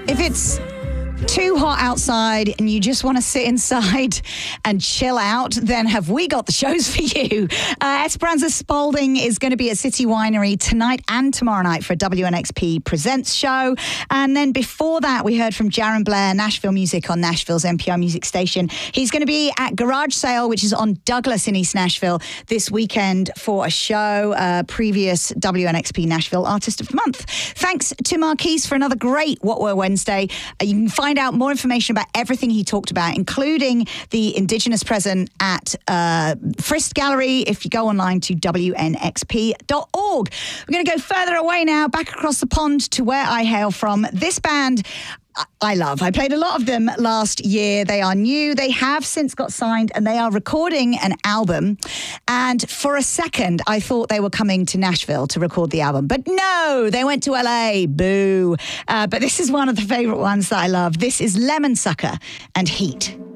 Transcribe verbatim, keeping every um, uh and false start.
If it's too hot outside and you just want to sit inside and chill out, then have we got the shows for you. Uh, Esperanza Spalding is going to be at City Winery tonight and tomorrow night for a W N X P Presents show. And then before that, we heard from Jaron Blair, Nashville Music on Nashville's N P R Music Station. He's going to be at Garage Sale, which is on Douglas in East Nashville this weekend for a show. Uh, previous W N X P Nashville Artist of the Month. Thanks to Marquise for another great What Were Wednesday. Uh, you can find out more information about everything he talked about, including the Indigenous present at uh, Frist Gallery, if you go online to W N X P dot org. We're going to go further away now, back across the pond to where I hail from. This band I love. I played a lot of them last year. They are new. They have since got signed and they are recording an album. And for a second, I thought they were coming to Nashville to record the album. But no, they went to L A. Boo. Uh, but this is one of the favorite ones that I love. This is Lemon Sucker and Heat.